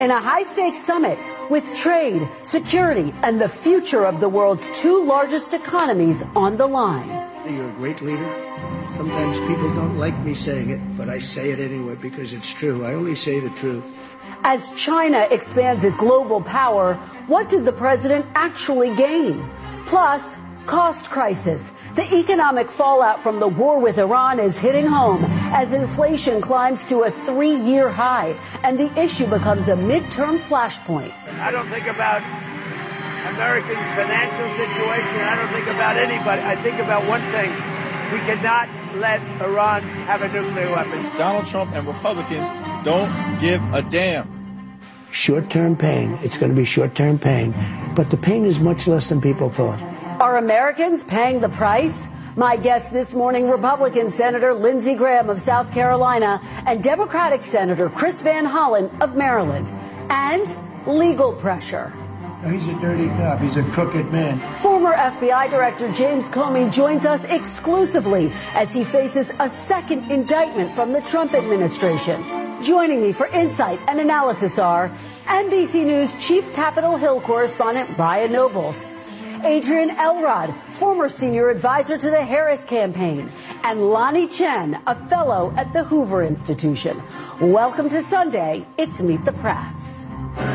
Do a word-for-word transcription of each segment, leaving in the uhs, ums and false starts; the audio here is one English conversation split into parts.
In a high-stakes summit with trade, security, and the future of the world's two largest economies on the line. You're a great leader. Sometimes people don't like me saying it, but I say it anyway because it's true. I only say the truth. As China expands its global power, what did the president actually gain? Plus, cost crisis. The economic fallout from the war with Iran is hitting home as inflation climbs to a three-year high, and the issue becomes a midterm flashpoint. I don't think about American financial situation. I don't think about anybody. I think about one thing. We cannot let Iran have a nuclear weapon. Donald Trump and Republicans don't give a damn. Short-term pain. It's going to be short-term pain. But the pain is much less than people thought. Are Americans paying the price? My guest this morning, Republican Senator Lindsey Graham of South Carolina and Democratic Senator Chris Van Hollen of Maryland. And legal pressure. He's a dirty cop. He's a crooked man. Former F B I Director James Comey joins us exclusively as he faces a second indictment from the Trump administration. Joining me for insight and analysis are N B C News Chief Capitol Hill correspondent Brian Nobles, Adrian Elrod, former senior advisor to the Harris campaign, and Lonnie Chen, a fellow at the Hoover Institution. Welcome to Sunday. It's Meet the Press.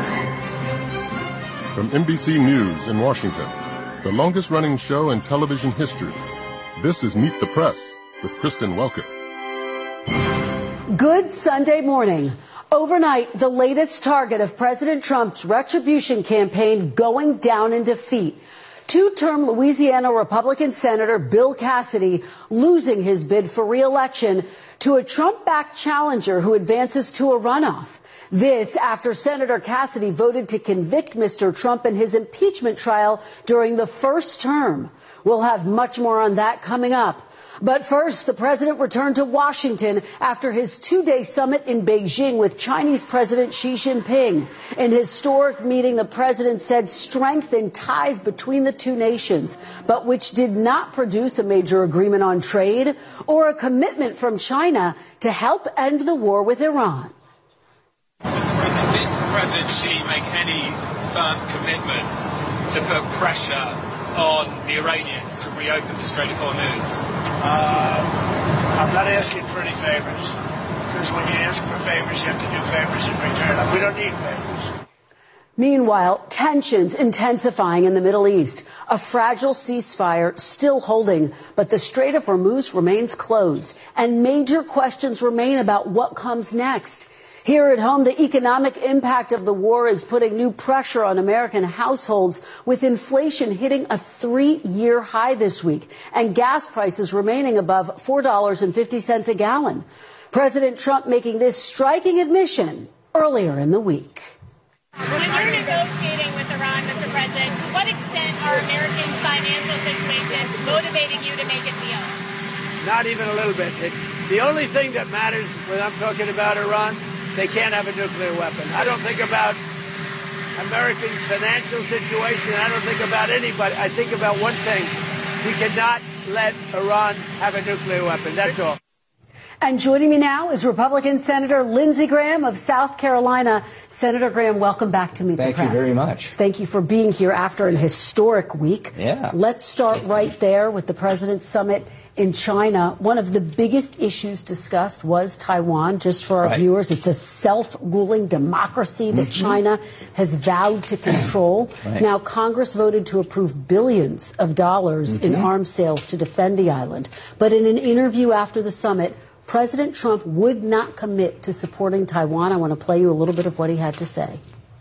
From N B C News in Washington, the longest-running show in television history, this is Meet the Press with Kristen Welker. Good Sunday morning. Overnight, the latest target of President Trump's retribution campaign going down in defeat. Two-term Louisiana Republican Senator Bill Cassidy losing his bid for re-election to a Trump-backed challenger who advances to a runoff. This after Senator Cassidy voted to convict Mister Trump in his impeachment trial during the first term. We'll have much more on that coming up. But first, the president returned to Washington after his two-day summit in Beijing with Chinese President Xi Jinping. In his historic meeting, the president said strengthened ties between the two nations, but which did not produce a major agreement on trade or a commitment from China to help end the war with Iran. Mister President, did President Xi make any firm commitments to put pressure on the Iranians to reopen the Strait of Hormuz? Uh, I'm not asking for any favors, because when you ask for favors, you have to do favors in return. We don't need favors. Meanwhile, tensions intensifying in the Middle East. A fragile ceasefire still holding, but the Strait of Hormuz remains closed, and major questions remain about what comes next. Here at home, the economic impact of the war is putting new pressure on American households, with inflation hitting a three-year high this week and gas prices remaining above four dollars and fifty cents a gallon. President Trump making this striking admission earlier in the week. When you're negotiating with Iran, Mister President, to what extent are Americans' financial situations motivating you to make a deal? Not even a little bit. It, the only thing that matters when I'm talking about Iran, they can't have a nuclear weapon. I don't think about Americans' financial situation. I don't think about anybody. I think about one thing. We cannot let Iran have a nuclear weapon. That's all. And joining me now is Republican Senator Lindsey Graham of South Carolina. Senator Graham, welcome back to Meet the Press. Thank you very much. Thank you for being here after an historic week. Yeah. Let's start right there with the President's Summit in China. One of the biggest issues discussed was Taiwan. Just for our right. viewers, it's a self-ruling democracy that mm-hmm. China has vowed to control. Right. Now, Congress voted to approve billions of dollars mm-hmm. in arms sales to defend the island. But in an interview after the summit, President Trump would not commit to supporting Taiwan. I want to play you a little bit of what he had to say.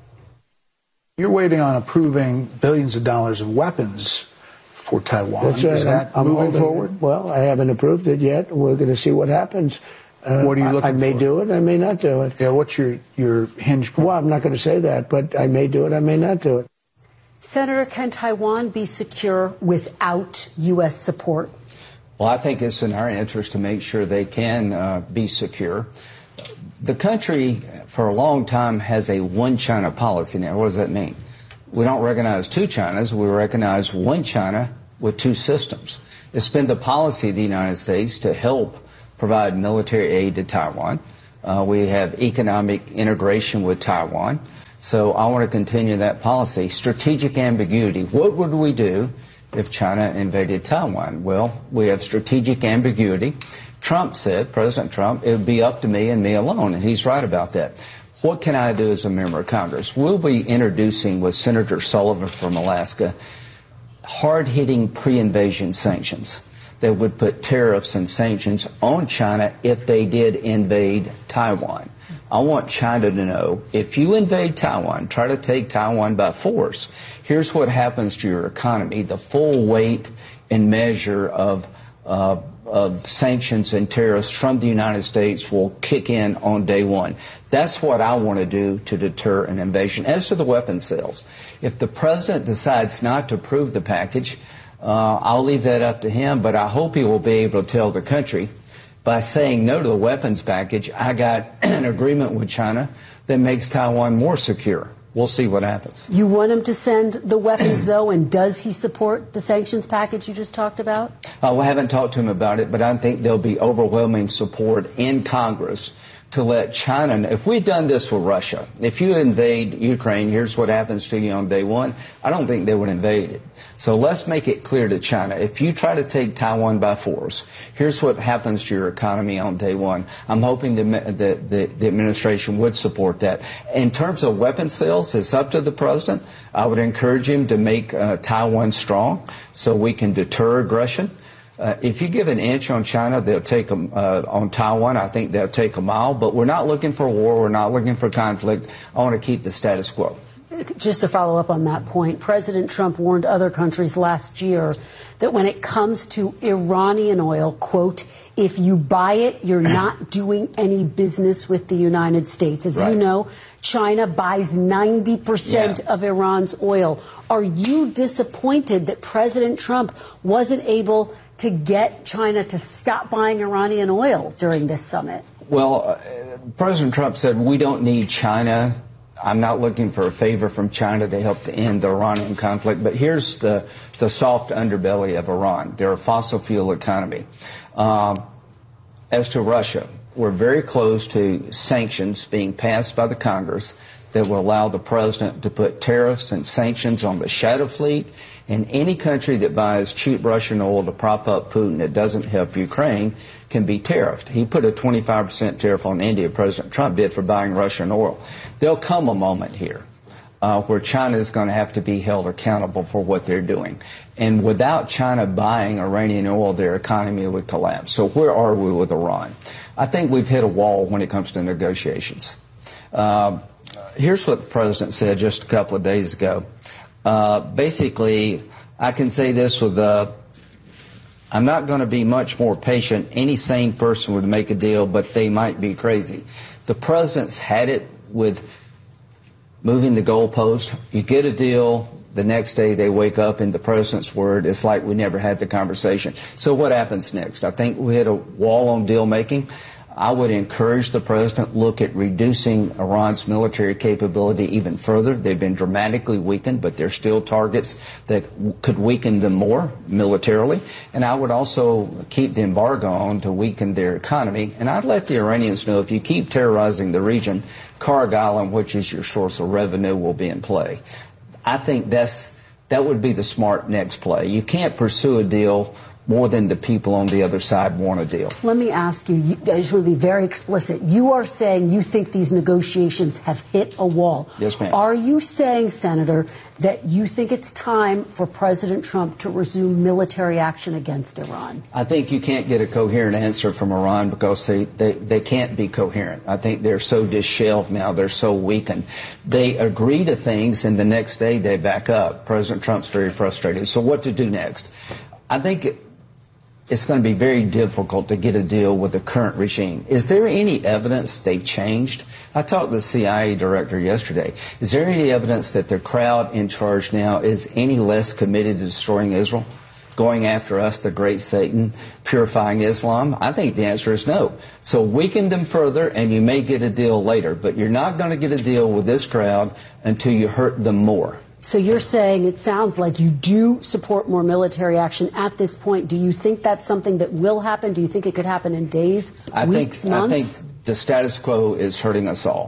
You're waiting on approving billions of dollars of weapons for Taiwan. That's right. Is that I'm, I'm moving hoping, forward? Well, I haven't approved it yet. We're going to see what happens. Uh, what are you looking I, I may for? do it. I may not do it. Yeah. What's your your hinge point? Well, I'm not going to say that, but I may do it. I may not do it. Senator, can Taiwan be secure without U S support? Well, I think it's in our interest to make sure they can uh, be secure. The country, for a long time, has a one-China policy. Now, what does that mean? We don't recognize two Chinas. We recognize one China with two systems. It's been the policy of the United States to help provide military aid to Taiwan. Uh, we have economic integration with Taiwan. So I want to continue that policy. Strategic ambiguity. What would we do if China invaded Taiwan? Well, we have strategic ambiguity. Trump said, President Trump, it would be up to me and me alone, and he's right about that. What can I do as a member of Congress? We'll be introducing with Senator Sullivan from Alaska hard-hitting pre-invasion sanctions that would put tariffs and sanctions on China if they did invade Taiwan. I want China to know, if you invade Taiwan, try to take Taiwan by force, here's what happens to your economy. The full weight and measure of uh, of sanctions and tariffs from the United States will kick in on day one. That's what I want to do to deter an invasion. As to the weapons sales, if the president decides not to approve the package, uh, I'll leave that up to him, but I hope he will be able to tell the country, by saying no to the weapons package, I got an agreement with China that makes Taiwan more secure. We'll see what happens. You want him to send the weapons, though, and does he support the sanctions package you just talked about? Uh, we haven't talked to him about it, but I think there'll be overwhelming support in Congress to let China know. If we'd done this with Russia, if you invade Ukraine, here's what happens to you on day one, I don't think they would invade it. So let's make it clear to China, if you try to take Taiwan by force, here's what happens to your economy on day one. I'm hoping the, the, the, the administration would support that. In terms of weapons sales, it's up to the president. I would encourage him to make uh, Taiwan strong so we can deter aggression. Uh, if you give an inch on China, they'll take a, uh, on Taiwan, I think they'll take a mile. But we're not looking for war. We're not looking for conflict. I want to keep the status quo. Just to follow up on that point, President Trump warned other countries last year that when it comes to Iranian oil, quote, if you buy it, you're not doing any business with the United States. As right. you know, China buys ninety percent yeah. of Iran's oil. Are you disappointed that President Trump wasn't able to get China to stop buying Iranian oil during this summit? Well, uh, President Trump said we don't need China. I'm not looking for a favor from China to help to end the Iranian conflict. But here's the, the soft underbelly of Iran. They're a fossil fuel economy. Um, as to Russia, we're very close to sanctions being passed by the Congress that will allow the president to put tariffs and sanctions on the shadow fleet and any country that buys cheap Russian oil to prop up Putin that doesn't help Ukraine can be tariffed. He put a twenty-five percent tariff on India, President Trump did, for buying Russian oil. There'll come a moment here uh, where China is going to have to be held accountable for what they're doing. And without China buying Iranian oil, their economy would collapse. So where are we with Iran? I think we've hit a wall when it comes to negotiations. Uh, here's what the president said just a couple of days ago. Uh, basically, I can say this with uh, I'm not going to be much more patient. Any sane person would make a deal, but they might be crazy. The president's had it with moving the goalpost. You get a deal, the next day they wake up and the president's word, it's like we never had the conversation. So what happens next? I think we hit a wall on deal making. I would encourage the president look at reducing Iran's military capability even further. They've been dramatically weakened, but they're still targets that w- could weaken them more militarily. And I would also keep the embargo on to weaken their economy. And I'd let the Iranians know if you keep terrorizing the region, Cargill, which is your source of revenue, will be in play. I think that's that would be the smart next play. You can't pursue a deal more than the people on the other side want a deal. Let me ask you, you, I just want to be very explicit. You are saying you think these negotiations have hit a wall. Yes, ma'am. Are you saying, Senator, that you think it's time for President Trump to resume military action against Iran? I think you can't get a coherent answer from Iran because they, they, they can't be coherent. I think they're so disheveled now. They're so weakened. They agree to things, and the next day they back up. President Trump's very frustrated. So what to do next? I think it, it's going to be very difficult to get a deal with the current regime. Is there any evidence they've changed? I talked to the C I A director yesterday. Is there any evidence that the crowd in charge now is any less committed to destroying Israel, going after us, the great Satan, purifying Islam? I think the answer is no. So weaken them further and you may get a deal later, but you're not going to get a deal with this crowd until you hurt them more. So you're saying it sounds like you do support more military action at this point. Do you think that's something that will happen? Do you think it could happen in days, I weeks, think, months? I think the status quo is hurting us all.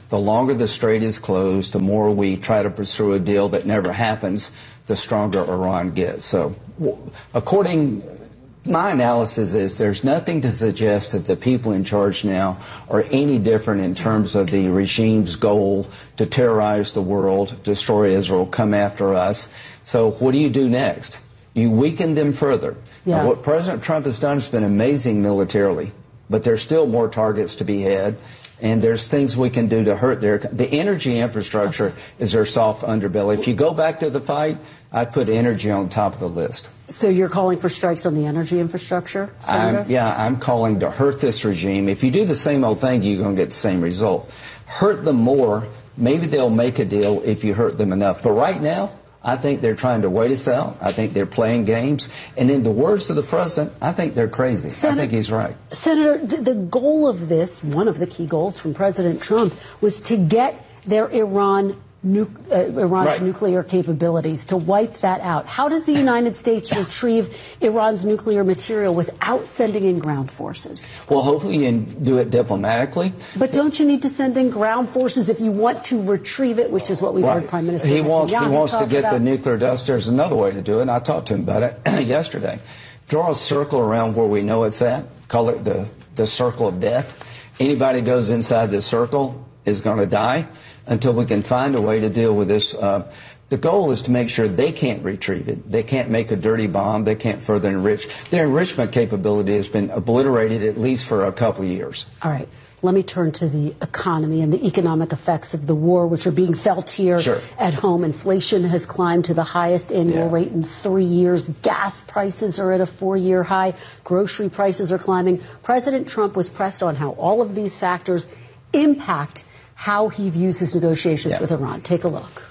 The longer the strait is closed, the more we try to pursue a deal that never happens, the stronger Iran gets. So, according my analysis is there's nothing to suggest that the people in charge now are any different in terms of the regime's goal to terrorize the world, destroy Israel, come after us. So what do you do next? You weaken them further. Yeah. Now, what President Trump has done has been amazing militarily, but there's still more targets to be had. And there's things we can do to hurt their... The energy infrastructure okay. is their soft underbelly. If you go back to the fight, I'd put energy on top of the list. So you're calling for strikes on the energy infrastructure, Senator? I'm, yeah, I'm calling to hurt this regime. If you do the same old thing, you're going to get the same result. Hurt them more. Maybe they'll make a deal if you hurt them enough. But right now, I think they're trying to wait us out. I think they're playing games. And in the words of the president, I think they're crazy. Senator, I think he's right. Senator, the goal of this, one of the key goals from President Trump, was to get their Iran Nu- uh, Iran's right. nuclear capabilities, to wipe that out. How does the United States retrieve Iran's nuclear material without sending in ground forces? Well, hopefully you can do it diplomatically. But don't you need to send in ground forces if you want to retrieve it, which is what we've right. heard Prime Minister He wants, he wants to get about. the nuclear dust. There's another way to do it, and I talked to him about it yesterday. Draw a circle around where we know it's at. Call it the, the circle of death. Anybody goes inside the circle is going to die until we can find a way to deal with this. Uh, the goal is to make sure they can't retrieve it. They can't make a dirty bomb. They can't further enrich. Their enrichment capability has been obliterated at least for a couple of years. All right. Let me turn to the economy and the economic effects of the war, which are being felt here sure. at home. Inflation has climbed to the highest annual yeah. rate in three years. Gas prices are at a four-year high. Grocery prices are climbing. President Trump was pressed on how all of these factors impact how he views his negotiations yeah. with Iran. Take a look.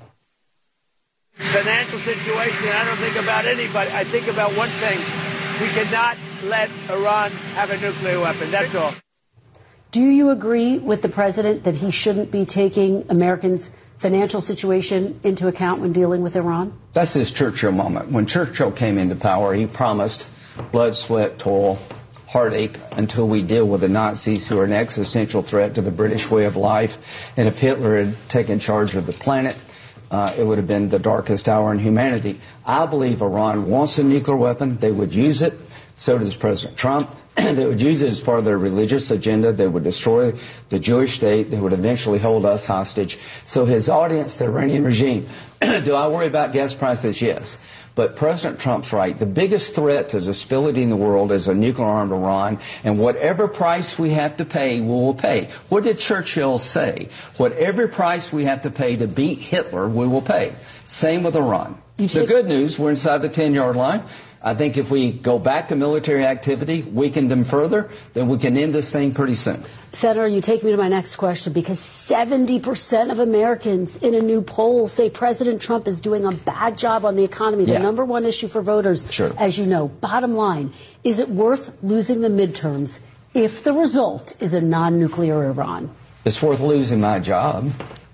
Financial situation, I don't think about anybody. I think about one thing. We cannot let Iran have a nuclear weapon. That's all. Do you agree with the president that he shouldn't be taking Americans' financial situation into account when dealing with Iran? That's his Churchill moment. When Churchill came into power, he promised blood, sweat, toil, heartache until we deal with the Nazis, who are an existential threat to the British way of life. And if Hitler had taken charge of the planet, uh, it would have been the darkest hour in humanity. I believe Iran wants a nuclear weapon. They would use it. So does President Trump. They would use it as part of their religious agenda. They would destroy the Jewish state. They would eventually hold us hostage. So his audience, the Iranian regime, do I worry about gas prices? Yes. But President Trump's right. The biggest threat to the stability in the world is a nuclear-armed Iran, and whatever price we have to pay, we will pay. What did Churchill say? Whatever price we have to pay to beat Hitler, we will pay. Same with Iran. The good news, we're inside the ten-yard line. I think if we go back to military activity, weaken them further, then we can end this thing pretty soon. Senator, you take me to my next question, because seventy percent of Americans in a new poll say President Trump is doing a bad job on the economy, the yeah. number one issue for voters, sure. as you know. Bottom line, is it worth losing the midterms if the result is a non-nuclear Iran? It's worth losing my job.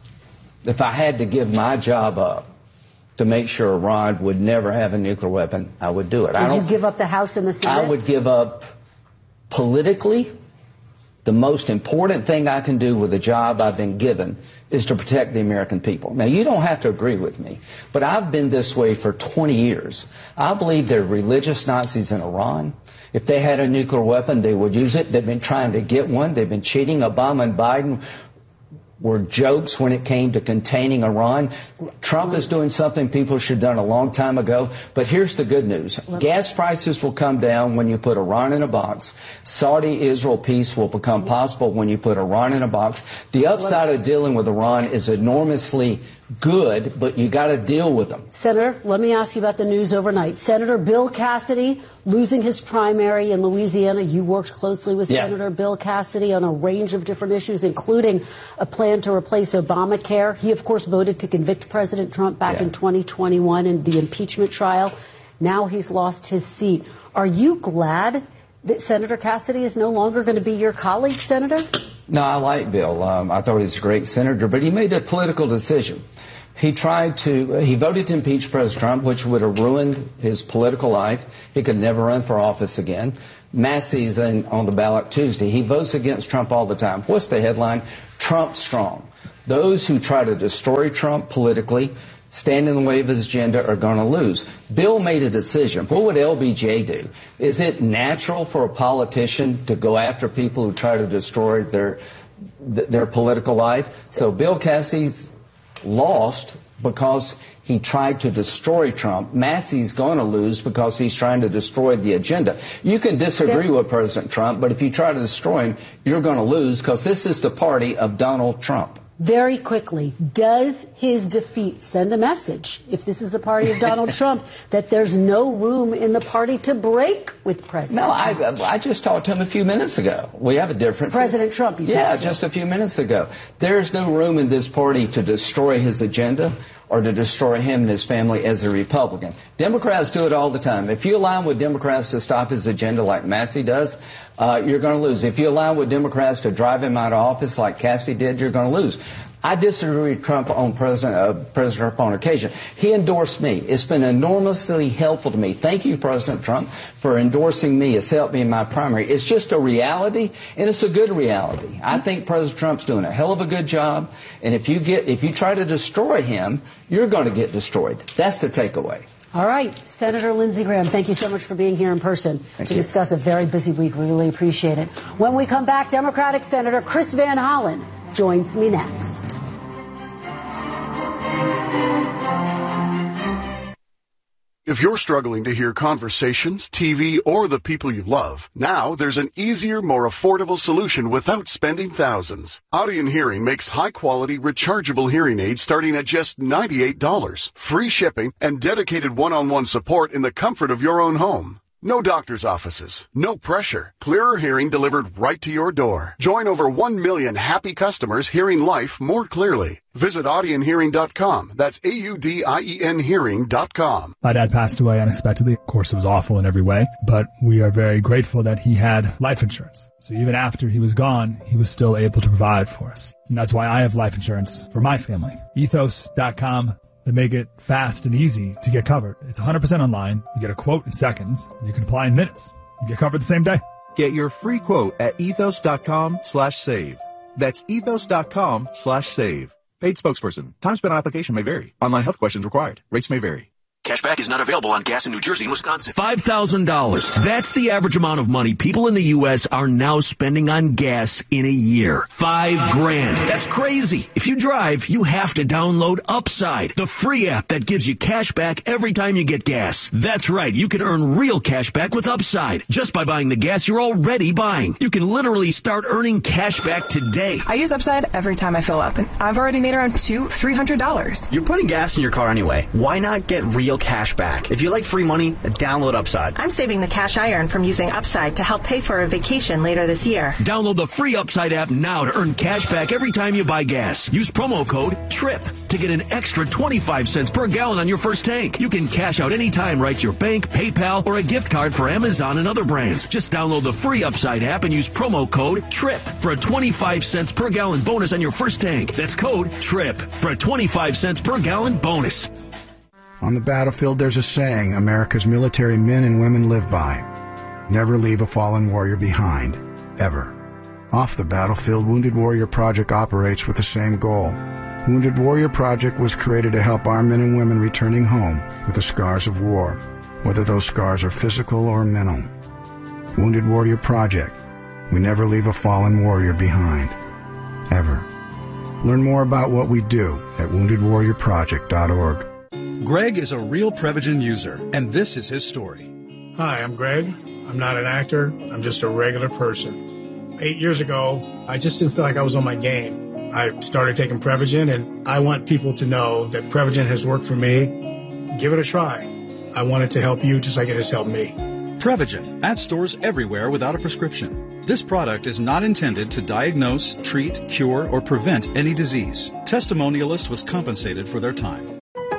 If I had to give my job up to make sure Iran would never have a nuclear weapon, I would do it. Would I don't, you give up the House and the Senate? I would give up politically. The most important thing I can do with the job I've been given is to protect the American people. Now, you don't have to agree with me, but I've been this way for twenty years. I believe there are religious Nazis in Iran. If they had a nuclear weapon, they would use it. They've been trying to get one. They've been cheating. Obama and Biden were jokes when it came to containing Iran. Trump is doing something people should have done a long time ago. But here's the good news. Gas prices will come down when you put Iran in a box. Saudi-Israel peace will become possible when you put Iran in a box. The upside of dealing with Iran is enormously good, but you got to deal with them. Senator, let me ask you about the news overnight. Senator Bill Cassidy losing his primary in Louisiana. You worked closely with yeah. Senator Bill Cassidy on a range of different issues, including a plan to replace Obamacare. He, of course, voted to convict President Trump back yeah. in twenty twenty-one in the impeachment trial. Now he's lost his seat. Are you glad that Senator Cassidy is no longer going to be your colleague, Senator? No, I like Bill. Um, I thought he was a great senator, but he made a political decision. He tried to, he voted to impeach President Trump, which would have ruined his political life. He could never run for office again. Massey's in, on the ballot Tuesday. He votes against Trump all the time. What's the headline? Trump strong. Those who try to destroy Trump politically, stand in the way of his agenda, are going to lose. Bill made a decision. What would L B J do? Is it natural for a politician to go after people who try to destroy their their political life? So Bill Cassie's lost because he tried to destroy Trump. Massey's going to lose because he's trying to destroy the agenda. You can disagree with President Trump, but if you try to destroy him, you're going to lose because this is the party of Donald Trump. Very quickly, does his defeat send a message, if this is the party of Donald Trump, that there's no room in the party to break with President No, Trump? I, I just talked to him a few minutes ago. We have a difference. President Trump, you Yeah, talked to. just a few minutes ago. There's no room in this party to destroy his agenda or to destroy him and his family as a Republican. Democrats do it all the time. If you align with Democrats to stop his agenda like Massey does, uh, you're going to lose. If you align with Democrats to drive him out of office like Cassidy did, you're going to lose. I disagree with Trump on President, uh, President Trump on occasion. He endorsed me. It's been enormously helpful to me. Thank you, President Trump, for endorsing me. It's helped me in my primary. It's just a reality, and it's a good reality. I think President Trump's doing a hell of a good job, and if you get, if you try to destroy him, you're going to get destroyed. That's the takeaway. All right, Senator Lindsey Graham, thank you so much for being here in person Thank to you. discuss a very busy week. We really appreciate it. When we come back, Democratic Senator Chris Van Hollen joins me next. If you're struggling to hear conversations, T V, or the people you love, now there's an easier, more affordable solution without spending thousands. Audien Hearing makes high-quality, rechargeable hearing aids starting at just ninety-eight dollars, free shipping, and dedicated one-on-one support in the comfort of your own home. No doctor's offices, no pressure, clearer hearing delivered right to your door. Join over one million happy customers hearing life more clearly. Visit audien hearing dot com. That's A U D I E N hearing dot com. My dad passed away unexpectedly. Of course, it was awful in every way, but we are very grateful that he had life insurance. So even after he was gone, he was still able to provide for us. And that's why I have life insurance for my family. ethos dot com. They make it fast and easy to get covered. It's one hundred percent online. You get a quote in seconds. You can apply in minutes. You get covered the same day. Get your free quote at ethos dot com slash save. That's ethos dot com slash save. Paid spokesperson. Time spent on application may vary. Online health questions required. Rates may vary. Cashback is not available on gas in New Jersey and Wisconsin. five thousand dollars. That's the average amount of money people in the U S are now spending on gas in a year. Five grand. That's crazy. If you drive, you have to download Upside, the free app that gives you cash back every time you get gas. That's right. You can earn real cash back with Upside just by buying the gas you're already buying. You can literally start earning cash back today. I use Upside every time I fill up, and I've already made around two, three hundred dollars. You're putting gas in your car anyway. Why not get real cash back? If you like free money, download Upside. I'm saving the cash I earn from using Upside to help pay for a vacation later this year. Download the free Upside app now to earn cash back every time you buy gas. Use promo code TRIP to get an extra twenty-five cents per gallon on your first tank. You can cash out anytime right to your bank, PayPal, or a gift card for Amazon and other brands. Just download the free Upside app and use promo code TRIP for a twenty-five cents per gallon bonus on your first tank. That's code TRIP for a twenty-five cents per gallon bonus. On the battlefield, there's a saying America's military men and women live by. Never leave a fallen warrior behind, ever. Off the battlefield, Wounded Warrior Project operates with the same goal. Wounded Warrior Project was created to help our men and women returning home with the scars of war, whether those scars are physical or mental. Wounded Warrior Project. We never leave a fallen warrior behind, ever. Learn more about what we do at wounded warrior project dot org. Greg is a real Prevagen user, and this is his story. Hi, I'm Greg. I'm not an actor. I'm just a regular person. Eight years ago, I just didn't feel like I was on my game. I started taking Prevagen, and I want people to know that Prevagen has worked for me. Give it a try. I want it to help you just like it has helped me. Prevagen, at stores everywhere without a prescription. This product is not intended to diagnose, treat, cure, or prevent any disease. Testimonialist was compensated for their time.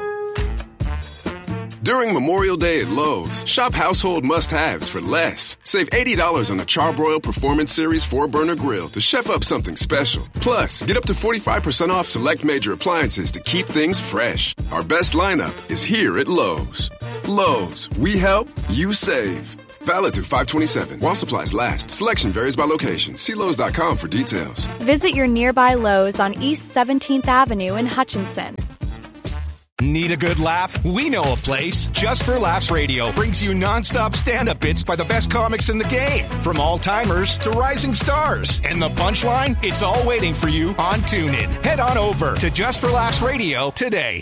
During Memorial Day at Lowe's, shop household must-haves for less. Save eighty dollars on the Charbroil Performance Series four burner grill to chef up something special. Plus, get up to forty-five percent off select major appliances to keep things fresh. Our best lineup is here at Lowe's. Lowe's, we help, you save. Valid through five twenty-seven. While supplies last. Selection varies by location. See Lowe's dot com for details. Visit your nearby Lowe's on East seventeenth Avenue in Hutchinson. Need a good laugh? We know a place. Just for Laughs Radio brings you nonstop stand-up bits by the best comics in the game. From all-timers to rising stars. And the punchline? It's all waiting for you on TuneIn. Head on over to Just for Laughs Radio today.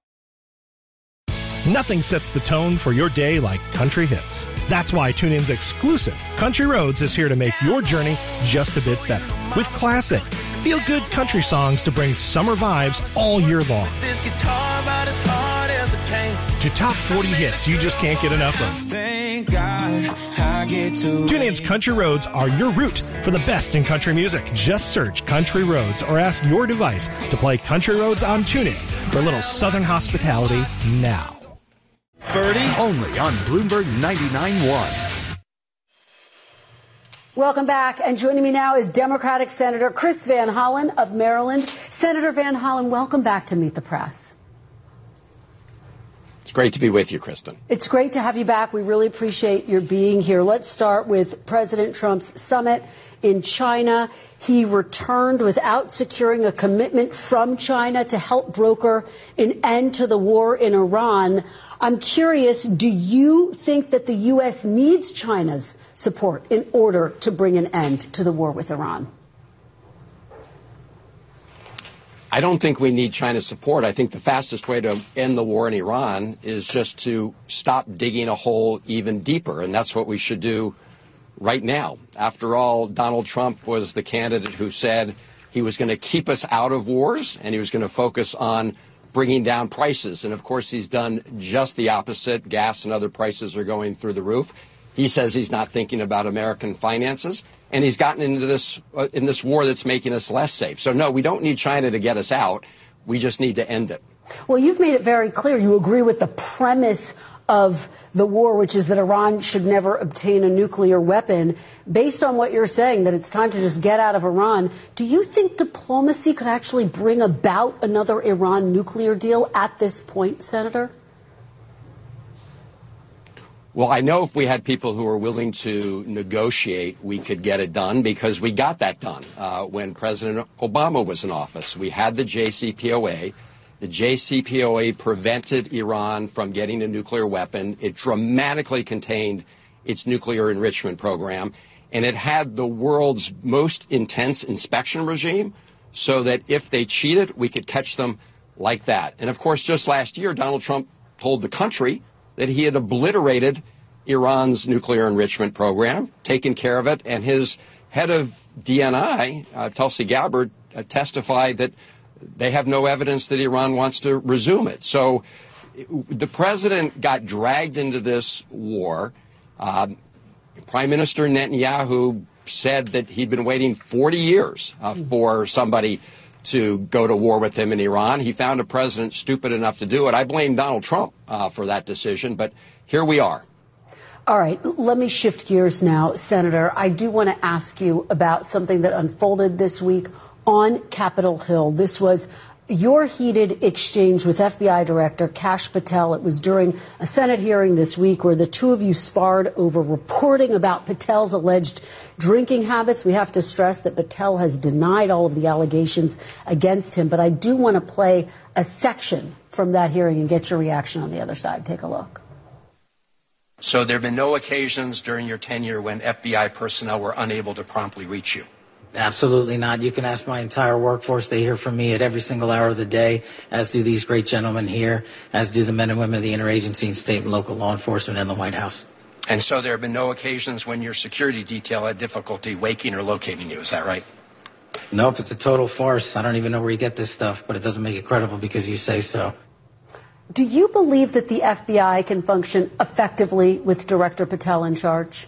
Nothing sets the tone for your day like country hits. That's why TuneIn's exclusive Country Roads is here to make your journey just a bit better. With classic, feel-good country songs to bring summer vibes all year long. This guitar about as hard as it came. To top forty hits you just can't get enough of. Thank God I get to. TuneIn's Country Roads are your route for the best in country music. Just search Country Roads or ask your device to play Country Roads on TuneIn for a little Southern hospitality now. Birdie, only on Bloomberg ninety-nine point one. Welcome back. And joining me now is Democratic Senator Chris Van Hollen of Maryland. Senator Van Hollen, welcome back to Meet the Press. It's great to be with you, Kristen. It's great to have you back. We really appreciate your being here. Let's start with President Trump's summit in China. He returned without securing a commitment from China to help broker an end to the war in Iran. I'm curious, do you think that the U S needs China's support in order to bring an end to the war with Iran? I don't think we need China's support. I think the fastest way to end the war in Iran is just to stop digging a hole even deeper, and that's what we should do right now. After all, Donald Trump was the candidate who said he was going to keep us out of wars and he was going to focus on bringing down prices. And, of course, he's done just the opposite. Gas and other prices are going through the roof. He says he's not thinking about American finances, and he's gotten into this uh, in this war that's making us less safe. So, no, we don't need China to get us out. We just need to end it. Well, you've made it very clear you agree with the premise of the war, which is that Iran should never obtain a nuclear weapon. Based on what you're saying, that it's time to just get out of Iran, do you think diplomacy could actually bring about another Iran nuclear deal at this point, Senator? Well, I know if we had people who were willing to negotiate, we could get it done, because we got that done uh, when President Obama was in office. We had the J C P O A. The J C P O A prevented Iran from getting a nuclear weapon. It dramatically contained its nuclear enrichment program, and it had the world's most intense inspection regime so that if they cheated, we could catch them like that. And, of course, just last year, Donald Trump told the country that he had obliterated Iran's nuclear enrichment program, taken care of it, and his head of D N I, uh, Tulsi Gabbard, uh, testified that they have no evidence that Iran wants to resume it. So the president got dragged into this war. Uh, Prime Minister Netanyahu said that he'd been waiting forty years uh, for somebody to go to war with him in Iran. He found a president stupid enough to do it. I blame Donald Trump uh, for that decision, but here we are. All right, let me shift gears now, Senator. I do want to ask you about something that unfolded this week on Capitol Hill. This was your heated exchange with F B I Director Kash Patel. It was during a Senate hearing this week where the two of you sparred over reporting about Patel's alleged drinking habits. We have to stress that Patel has denied all of the allegations against him, but I do want to play a section from that hearing and get your reaction on the other side. Take a look. So there have been no occasions during your tenure when F B I personnel were unable to promptly reach you? Absolutely not. You can ask my entire workforce. They hear from me at every single hour of the day, as do these great gentlemen here, as do the men and women of the interagency and state and local law enforcement and the White House. And so there have been no occasions when your security detail had difficulty waking or locating you. Is that right? Nope, it's a total farce. I don't even know where you get this stuff, but it doesn't make it credible because you say so. Do you believe that the F B I can function effectively with Director Patel in charge?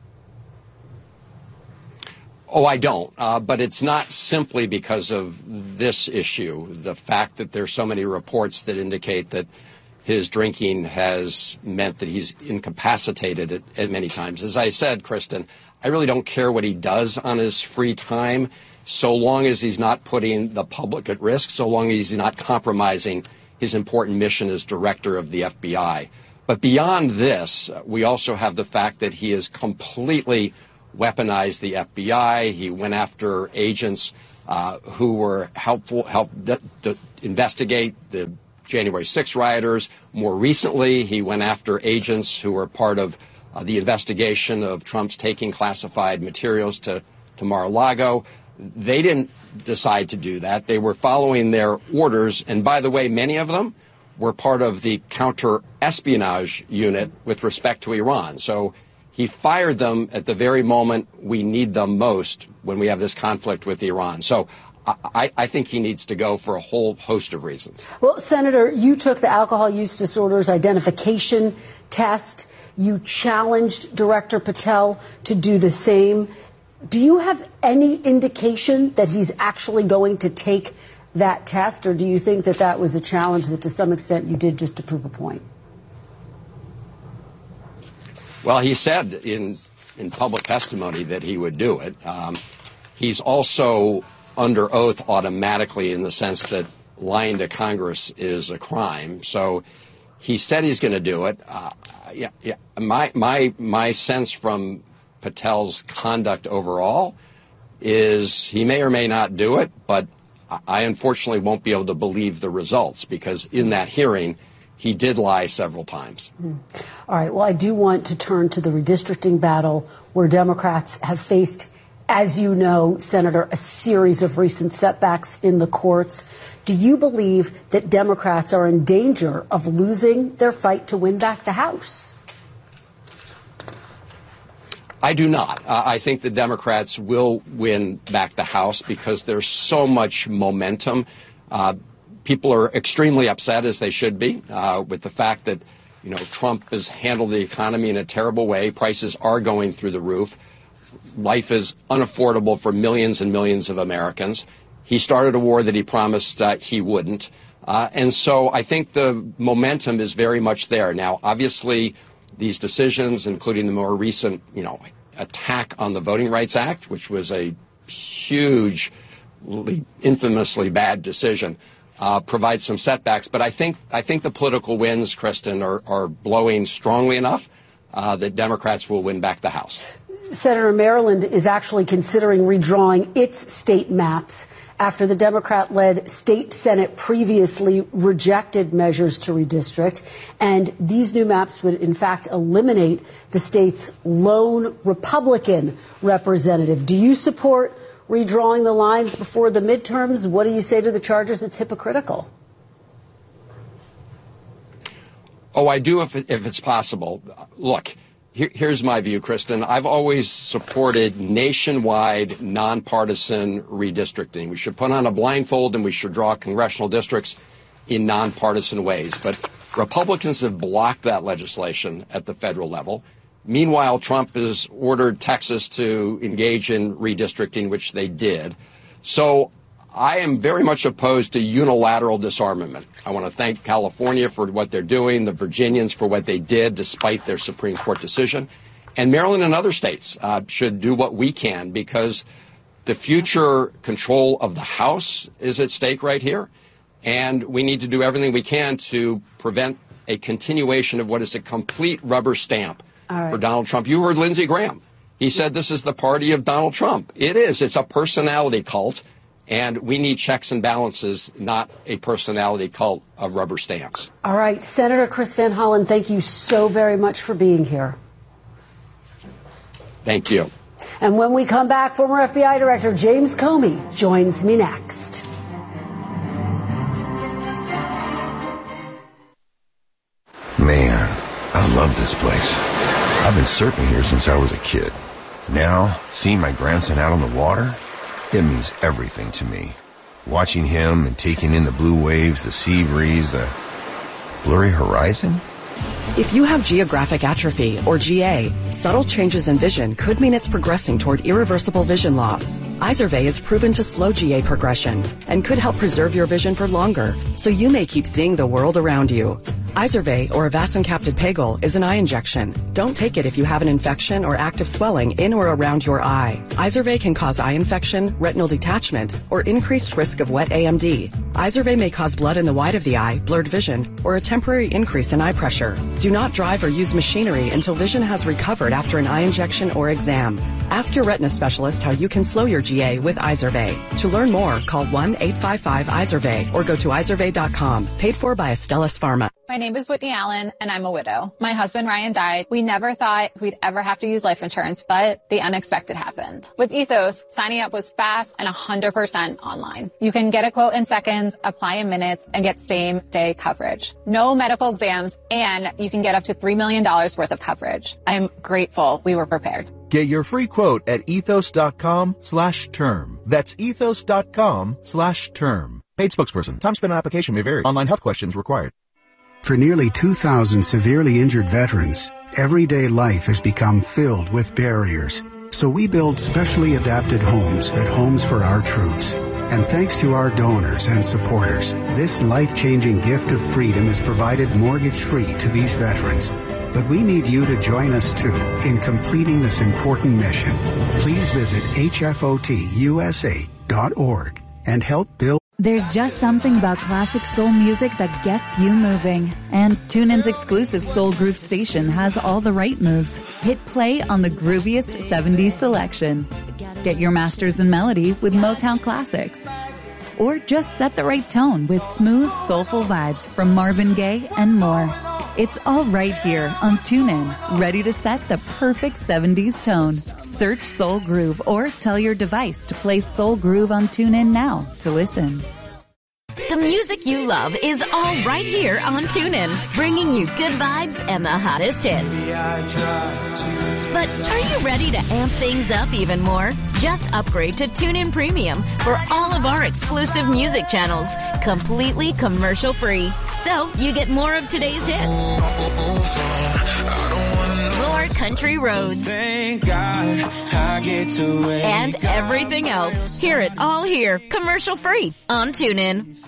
Oh, I don't. Uh, but it's not simply because of this issue, the fact that there's so many reports that indicate that his drinking has meant that he's incapacitated at, at many times. As I said, Kristen, I really don't care what he does on his free time, so long as he's not putting the public at risk, so long as he's not compromising his important mission as director of the F B I. But beyond this, we also have the fact that he has completely weaponized the F B I. He went after agents uh, who were helpful, helped d- d- investigate the January sixth rioters. More recently, he went after agents who were part of uh, the investigation of Trump's taking classified materials to, to Mar-a-Lago. They didn't decide to do that. They were following their orders. And by the way, many of them were part of the counter-espionage unit with respect to Iran. So he fired them at the very moment we need them most when we have this conflict with Iran. So I, I think he needs to go for a whole host of reasons. Well, Senator, you took the alcohol use disorders identification test. You challenged Director Patel to do the same. Do you have any indication that he's actually going to take that test, or do you think that that was a challenge that to some extent you did just to prove a point? Well, he said in in public testimony that he would do it. Um, he's also under oath automatically in the sense that lying to Congress is a crime. So he said he's going to do it. Uh, yeah, yeah. My my my sense from Patel's conduct overall is he may or may not do it, but I unfortunately won't be able to believe the results because in that hearing, he did lie several times. Mm. All right. Well, I do want to turn to the redistricting battle where Democrats have faced, as you know, Senator, a series of recent setbacks in the courts. Do you believe that Democrats are in danger of losing their fight to win back the House? I do not. Uh, I think the Democrats will win back the House because there's so much momentum. Uh, people are extremely upset, as they should be, uh, with the fact that, you know, Trump has handled the economy in a terrible way. Prices are going through the roof. Life is unaffordable for millions and millions of Americans. He started a war that he promised uh, he wouldn't. Uh, and so I think the momentum is very much there. Now, obviously, these decisions, including the more recent, you know, attack on the Voting Rights Act, which was a huge, infamously bad decision, uh, provide some setbacks. But I think I think the political winds, Kristen, are, are blowing strongly enough uh, that Democrats will win back the House. Senator, Maryland is actually considering redrawing its state maps after the Democrat-led state Senate previously rejected measures to redistrict. And these new maps would, in fact, eliminate the state's lone Republican representative. Do you support redrawing the lines before the midterms? What do you say to the charges? It's hypocritical. Oh, I do if, it, if it's possible. Look. Here's my view, Kristen. I've always supported nationwide, nonpartisan redistricting. We should put on a blindfold and we should draw congressional districts in nonpartisan ways. But Republicans have blocked that legislation at the federal level. Meanwhile, Trump has ordered Texas to engage in redistricting, which they did. So I am very much opposed to unilateral disarmament. I want to thank California for what they're doing, the Virginians for what they did despite their Supreme Court decision, and Maryland and other states uh, should do what we can because the future control of the House is at stake right here, and we need to do everything we can to prevent a continuation of what is a complete rubber stamp right. for Donald Trump. You heard Lindsey Graham. He said this is the party of Donald Trump. It is. It's a personality cult. And we need checks and balances, not a personality cult of rubber stamps. All right. Senator Chris Van Hollen, thank you so very much for being here. Thank you. And when we come back, former F B I Director James Comey joins me next. Man, I love this place. I've been surfing here since I was a kid. Now, seeing my grandson out on the water, it means everything to me. Watching him and taking in the blue waves, the sea breeze, the blurry horizon. If you have geographic atrophy, or G A, subtle changes in vision could mean it's progressing toward irreversible vision loss. Izervay is proven to slow G A progression and could help preserve your vision for longer, so you may keep seeing the world around you. Izervay, or avacincaptad pegol, is an eye injection. Don't take it if you have an infection or active swelling in or around your eye. Izervay can cause eye infection, retinal detachment, or increased risk of wet A M D. Izervay may cause blood in the white of the eye, blurred vision, or a temporary increase in eye pressure. Do not drive or use machinery until vision has recovered after an eye injection or exam. Ask your retina specialist how you can slow your G A with Izervay. To learn more, call one eight five five Izervay or go to izervay dot com. Paid for by Astellas Pharma. My name is Whitney Allen, and I'm a widow. My husband, Ryan, died. We never thought we'd ever have to use life insurance, but the unexpected happened. With Ethos, signing up was fast and one hundred percent online. You can get a quote in seconds, apply in minutes, and get same-day coverage. No medical exams, and you can get up to three million dollars worth of coverage. I'm grateful we were prepared. Get your free quote at ethos.com slash term. That's ethos.com slash term. Paid spokesperson. Time spent on application may vary. Online health questions required. For nearly two thousand severely injured veterans, everyday life has become filled with barriers. So we build specially adapted homes at Homes for Our Troops. And thanks to our donors and supporters, this life-changing gift of freedom is provided mortgage-free to these veterans. But we need you to join us, too, in completing this important mission. Please visit H F O T U S A dot org and help build. There's just something about classic soul music that gets you moving. And TuneIn's exclusive Soul Groove station has all the right moves. Hit play on the grooviest seventies selection. Get your masters in melody with Motown classics. Or just set the right tone with smooth, soulful vibes from Marvin Gaye and more. It's all right here on TuneIn, ready to set the perfect seventies tone. Search Soul Groove or tell your device to play Soul Groove on TuneIn now to listen. The music you love is all right here on TuneIn, bringing you good vibes and the hottest hits. But are you ready to amp things up even more? Just upgrade to TuneIn Premium for all of our exclusive music channels, completely commercial-free. So you get more of today's hits, more country roads, Thank God I get to wake and everything else. Hear it all here, commercial-free on TuneIn.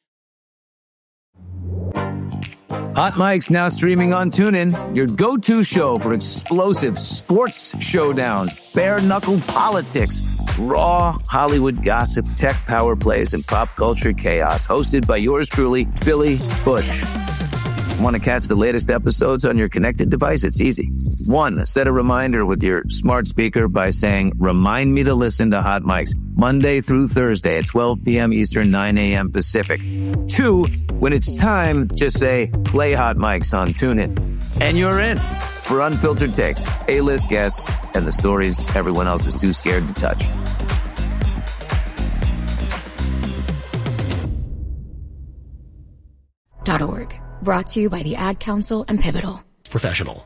Hot Mic's now streaming on TuneIn, your go-to show for explosive sports showdowns, bare-knuckle politics, raw Hollywood gossip, tech power plays, and pop culture chaos. Hosted by yours truly, Billy Bush. Want to catch the latest episodes on your connected device? It's easy. One, set a reminder with your smart speaker by saying, remind me to listen to Hot Mics Monday through Thursday at twelve p.m. Eastern, nine a.m. Pacific. Two, when it's time, just say, play Hot Mics on TuneIn. And you're in for unfiltered takes, A-list guests, and the stories everyone else is too scared to touch. Dot org. Brought to you by the Ad Council and Pivotal. Professional.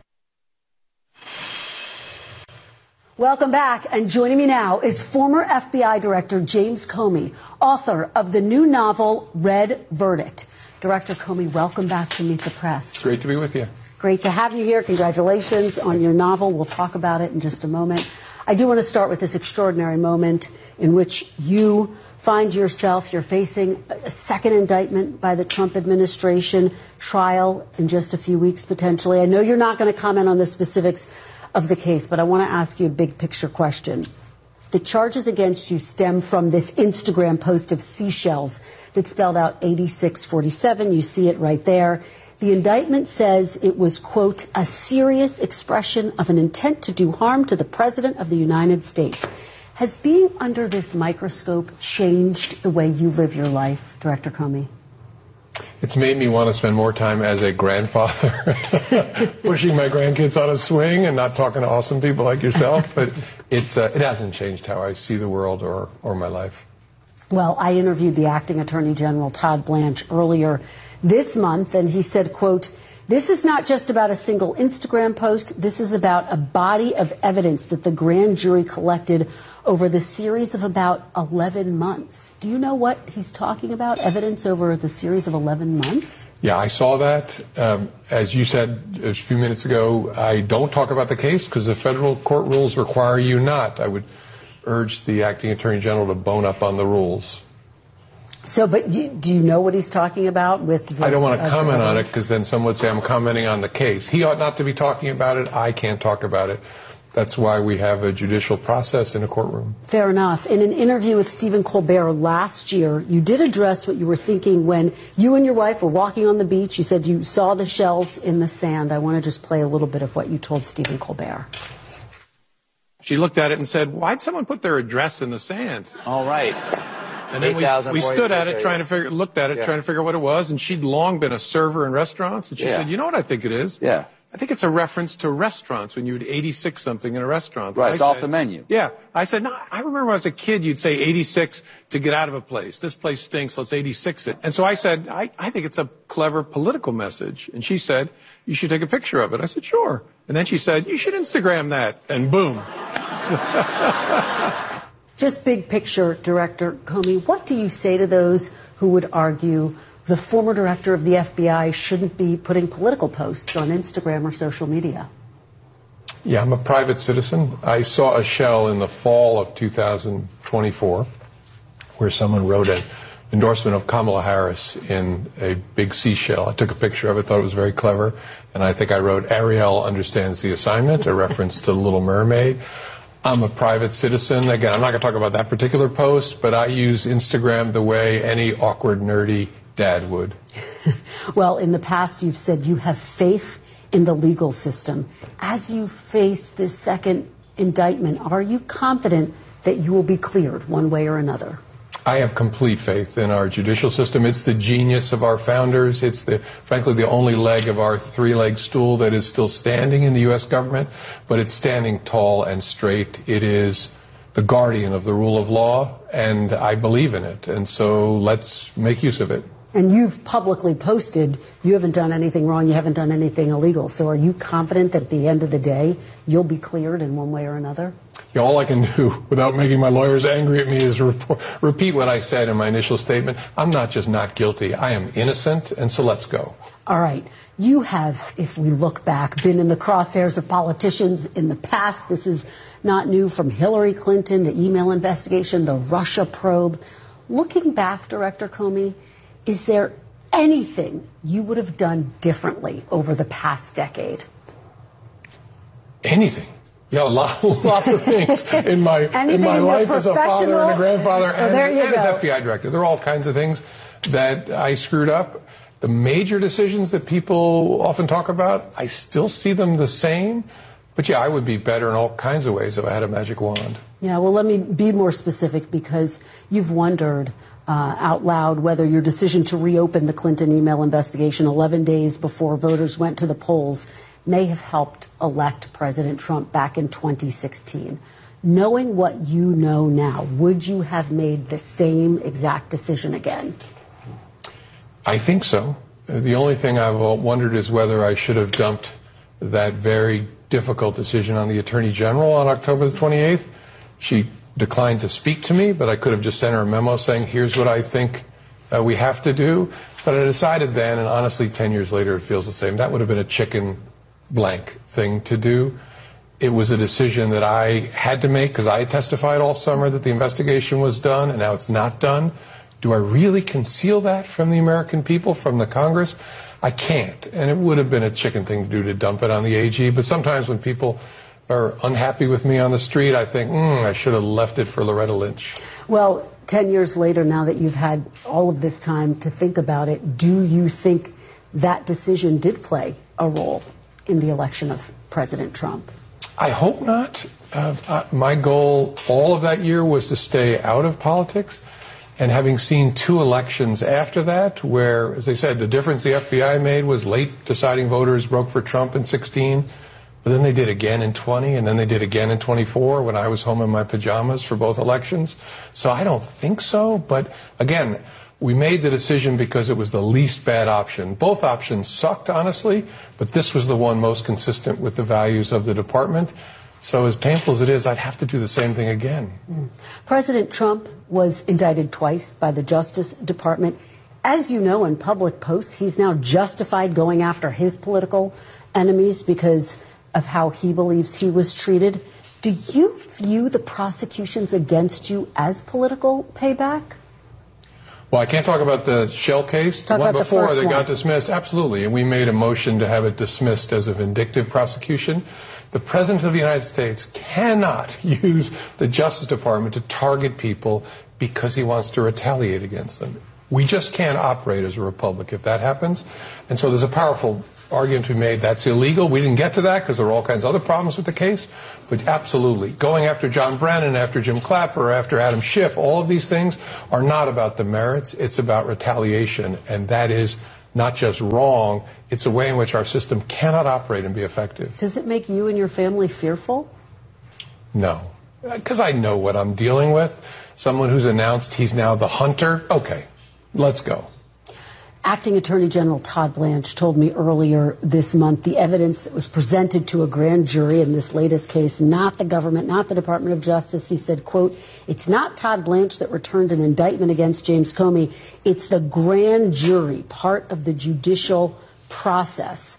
Welcome back, and joining me now is former F B I Director James Comey, author of the new novel Red Verdict. Director Comey, welcome back to Meet the Press. It's great to be with you. Great to have you here. Congratulations on your novel. We'll talk about it in just a moment. I do want to start with this extraordinary moment in which you find yourself, you're facing a second indictment by the Trump administration, trial in just a few weeks potentially. I know you're not going to comment on the specifics of the case, but I want to ask you a big picture question. The charges against you stem from this Instagram post of seashells that spelled out eighty-six forty-seven. You see it right there. The indictment says it was, quote, a serious expression of an intent to do harm to the President of the United States. Has being under this microscope changed the way you live your life, Director Comey? It's made me want to spend more time as a grandfather, pushing my grandkids on a swing and not talking to awesome people like yourself. But it's uh, it hasn't changed how I see the world or, or my life. Well, I interviewed the acting Attorney General, Todd Blanche, earlier this month, and he said, quote, this is not just about a single Instagram post. This is about a body of evidence that the grand jury collected over the series of about eleven months. Do you know what he's talking about, evidence over the series of eleven months? Yeah, I saw that. Um, as you said a few minutes ago, I don't talk about the case because the federal court rules require you not. I would urge the acting Attorney General to bone up on the rules. So, but do you, do you know what he's talking about with the, I don't want to uh, comment the, on it because then some would say I'm commenting on the case. He ought not to be talking about it. I can't talk about it. That's why we have a judicial process in a courtroom. Fair enough. In an interview with Stephen Colbert last year, you did address what you were thinking when you and your wife were walking on the beach. You said you saw the shells in the sand. I want to just play a little bit of what you told Stephen Colbert. She looked at it and said, why'd someone put their address in the sand? All right. And then we, we stood at it, trying to figure, looked at it, yeah. trying to figure out what it was. And she'd long been a server in restaurants. And she yeah. said, you know what I think it is? Yeah. I think it's a reference to restaurants when you would eighty-six something in a restaurant. Right, I it's said, off the menu. Yeah. I said, no, I remember when I was a kid, you'd say eighty-six to get out of a place. This place stinks, let's eighty-six it. And so I said, I, I think it's a clever political message. And she said, you should take a picture of it. I said, sure. And then she said, you should Instagram that. And boom. Just big picture, Director Comey, what do you say to those who would argue the former director of the F B I shouldn't be putting political posts on Instagram or social media? Yeah, I'm a private citizen. I saw a shell in the fall of two thousand twenty-four where someone wrote an endorsement of Kamala Harris in a big seashell. I took a picture of it, thought it was very clever, and I think I wrote, Ariel understands the assignment, a reference to Little Mermaid. I'm a private citizen. Again, I'm not going to talk about that particular post, but I use Instagram the way any awkward, nerdy dad would. Well, in the past, you've said you have faith in the legal system. As you face this second indictment, are you confident that you will be cleared one way or another? I have complete faith in our judicial system. It's the genius of our founders. It's the, frankly, the only leg of our three-leg stool that is still standing in the U S government, but it's standing tall and straight. It is the guardian of the rule of law, and I believe in it. And so let's make use of it. And you've publicly posted you haven't done anything wrong, you haven't done anything illegal. So are you confident that at the end of the day, you'll be cleared in one way or another? Yeah, all I can do without making my lawyers angry at me is report, repeat what I said in my initial statement. I'm not just not guilty, I am innocent, and so let's go. All right. You have, if we look back, been in the crosshairs of politicians in the past. This is not new, from Hillary Clinton, the email investigation, the Russia probe. Looking back, Director Comey, is there anything you would have done differently over the past decade? Anything? Yeah, a lot, lots of things in my in my life as a father and a grandfather oh, and, and as go. F B I director. There are all kinds of things that I screwed up. The major decisions that people often talk about, I still see them the same. But yeah, I would be better in all kinds of ways if I had a magic wand. Yeah, well, let me be more specific, because you've wondered Uh, out loud whether your decision to reopen the Clinton email investigation eleven days before voters went to the polls may have helped elect President Trump back in twenty sixteen. Knowing what you know now, would you have made the same exact decision again? I think so. The only thing I've wondered is whether I should have dumped that very difficult decision on the Attorney General on October the twenty-eighth. She declined to speak to me, but I could have just sent her a memo saying, here's what I think uh, we have to do. But I decided then, and honestly, ten years later, it feels the same. That would have been a chicken blank thing to do. It was a decision that I had to make because I had testified all summer that the investigation was done, and now it's not done. Do I really conceal that from the American people, from the Congress? I can't. And it would have been a chicken thing to do to dump it on the A G. But sometimes when people are unhappy with me on the street, I think, mm, I should have left it for Loretta Lynch. Well, ten years later, now that you've had all of this time to think about it, do you think that decision did play a role in the election of President Trump? I hope not. Uh, uh, my goal all of that year was to stay out of politics. And having seen two elections after that, where, as I said, the difference the F B I made was late deciding voters broke for Trump in sixteen. But then they did again in twenty, and then they did again in twenty-four when I was home in my pajamas for both elections. So I don't think so. But again, we made the decision because it was the least bad option. Both options sucked, honestly, but this was the one most consistent with the values of the department. So as painful as it is, I'd have to do the same thing again. Mm. President Trump was indicted twice by the Justice Department. As you know, in public posts, he's now justified going after his political enemies because of how he believes he was treated. Do you view the prosecutions against you as political payback? Well, I can't talk about the Shell case. Talk the one about the before first that one. got dismissed. Absolutely. And we made a motion to have it dismissed as a vindictive prosecution. The President of the United States cannot use the Justice Department to target people because he wants to retaliate against them. We just can't operate as a republic if that happens. And so there's a powerful argument to be made that's illegal. We didn't get to that because there were all kinds of other problems with the case. But absolutely, going after John Brennan, after Jim Clapper, after Adam Schiff, all of these things are not about the merits. It's about retaliation. And that is not just wrong. It's a way in which our system cannot operate and be effective. Does it make you and your family fearful? No, because I know what I'm dealing with. Someone who's announced he's now the hunter. Okay, let's go. Acting Attorney General Todd Blanche told me earlier this month the evidence that was presented to a grand jury in this latest case, not the government, not the Department of Justice. He said, quote, it's not Todd Blanche that returned an indictment against James Comey. It's the grand jury, part of the judicial process.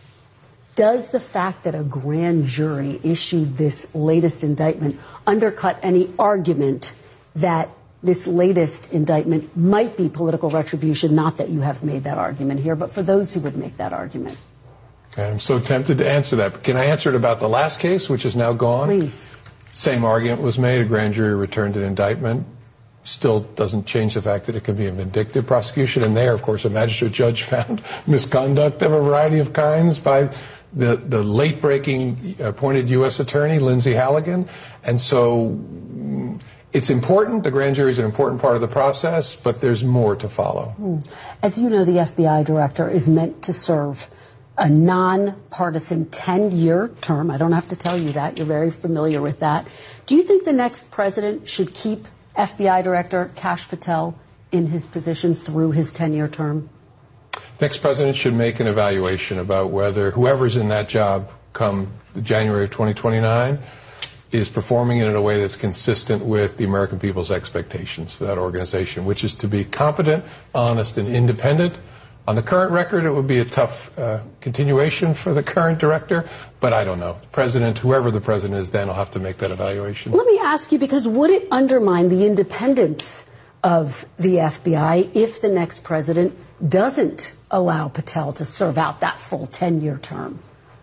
Does the fact that a grand jury issued this latest indictment undercut any argument that this latest indictment might be political retribution? Not that you have made that argument here, but for those who would make that argument. Okay, I'm so tempted to answer that. But can I answer it about the last case, which is now gone? Please. Same argument was made. A grand jury returned an indictment. Still doesn't change the fact that it can be a vindictive prosecution. And there, of course, a magistrate judge found misconduct of a variety of kinds by the, the late-breaking appointed U S attorney, Lindsay Halligan. And so it's important. The grand jury is an important part of the process, but there's more to follow. As you know, the F B I director is meant to serve a nonpartisan ten-year term. I don't have to tell you that. You're very familiar with that. Do you think the next president should keep F B I Director Kash Patel in his position through his ten-year term? Next president should make an evaluation about whether whoever's in that job come January of twenty twenty-nine is performing it in a way that's consistent with the American people's expectations for that organization, which is to be competent, honest, and independent. On the current record, it would be a tough uh, continuation for the current director, but I don't know. President, whoever the president is, then will have to make that evaluation. Let me ask you, because would it undermine the independence of the F B I if the next president doesn't allow Patel to serve out that full ten-year term?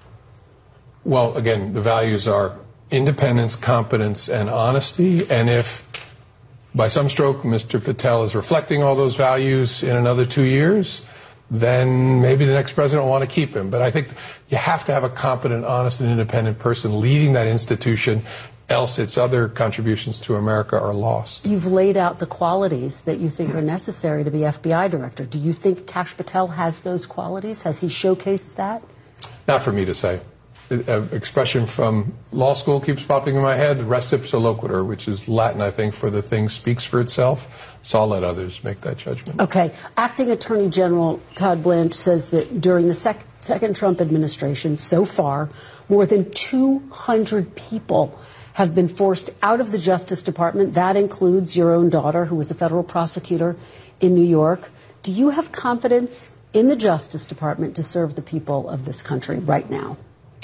Well, again, the values are independence, competence, and honesty. And if by some stroke Mister Patel is reflecting all those values in another two years, then maybe the next president will want to keep him. But I think you have to have a competent, honest, and independent person leading that institution, else its other contributions to America are lost. You've laid out the qualities that you think are necessary to be F B I director. Do you think Kash Patel has those qualities? Has he showcased that? Not for me to say. An expression from law school keeps popping in my head, res ipsa loquitur, which is Latin, I think, for the thing speaks for itself. So I'll let others make that judgment. Okay. Acting Attorney General Todd Blanche says that during the sec- second Trump administration, so far, more than two hundred people have been forced out of the Justice Department. That includes your own daughter, who was a federal prosecutor in New York. Do you have confidence in the Justice Department to serve the people of this country right now?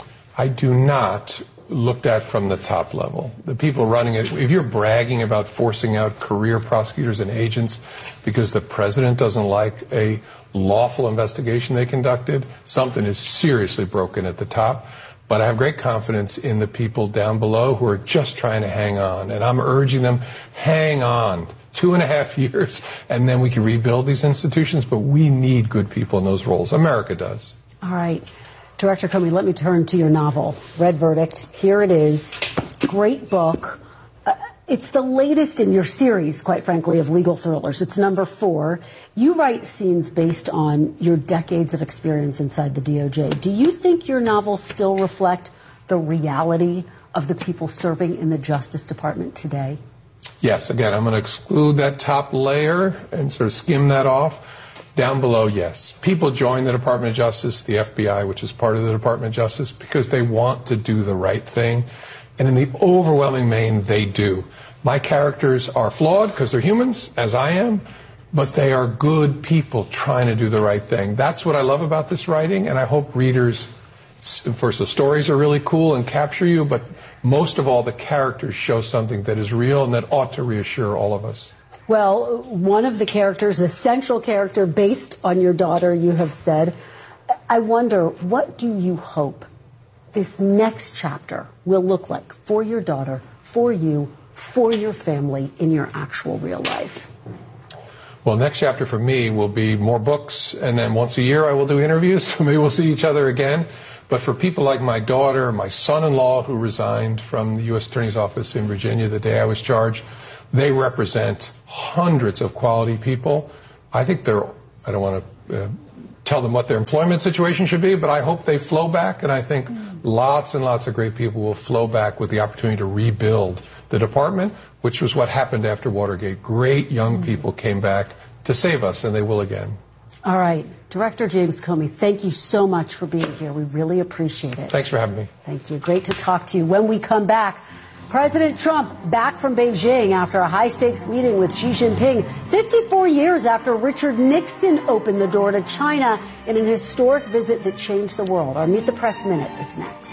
I do not, looked at from the top level. The people running it, if you're bragging about forcing out career prosecutors and agents because the president doesn't like a lawful investigation they conducted, something is seriously broken at the top. But I have great confidence in the people down below who are just trying to hang on. And I'm urging them, hang on. Two and a half years, and then we can rebuild these institutions. But we need good people in those roles. America does. All right. Director Comey, let me turn to your novel, Red Verdict. Here it is. Great book. Uh, it's the latest in your series, quite frankly, of legal thrillers. It's number four. You write scenes based on your decades of experience inside the D O J. Do you think your novels still reflect the reality of the people serving in the Justice Department today? Yes. Again, I'm going to exclude that top layer and sort of skim that off. Down below, yes. People join the Department of Justice, the F B I, which is part of the Department of Justice, because they want to do the right thing. And in the overwhelming main, they do. My characters are flawed because they're humans, as I am, but they are good people trying to do the right thing. That's what I love about this writing, and I hope readers, first, the stories are really cool and capture you, but most of all, the characters show something that is real and that ought to reassure all of us. Well, one of the characters, the central character based on your daughter, you have said. I wonder, what do you hope this next chapter will look like for your daughter, for you, for your family in your actual real life? Well, next chapter for me will be more books, and then once a year I will do interviews, so maybe we'll see each other again. But for people like my daughter, my son-in-law who resigned from the U S Attorney's Office in Virginia the day I was charged, they represent hundreds of quality people. I think they're, I don't want to uh, tell them what their employment situation should be, but I hope they flow back, and I think mm. lots and lots of great people will flow back with the opportunity to rebuild the department, which was what happened after Watergate. Great young mm. people came back to save us, and they will again. All right. Director James Comey, thank you so much for being here. We really appreciate it. Thanks for having me. Thank you. Great to talk to you. When we come back, President Trump back from Beijing after a high-stakes meeting with Xi Jinping, fifty-four years after Richard Nixon opened the door to China in an historic visit that changed the world. Our Meet the Press Minute is next.